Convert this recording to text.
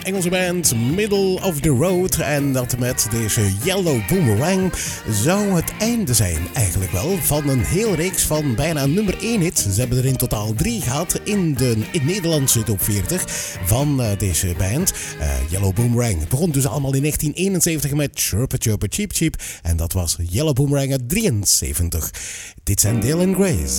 Engelse band Middle of the Road. En dat met deze Yellow Boomerang zou het einde zijn eigenlijk wel van een heel reeks van bijna nummer 1 hits. Ze hebben er in totaal 3 gehad in de Nederlandse top 40 van deze band. Yellow Boomerang. Het begon dus allemaal in 1971 met Chirpa Chirpa Cheep Cheep. En dat was Yellow Boomerang uit 73. Dit zijn Dale and Grace.